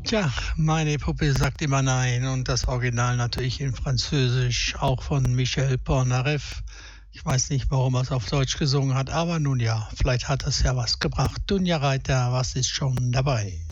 Tja, meine Puppe sagt immer nein und das Original natürlich in Französisch, auch von Michel Polnareff. Ich weiß nicht, warum er es auf Deutsch gesungen hat, aber nun ja, vielleicht hat es ja was gebracht. Dunja Reiter, was ist schon dabei?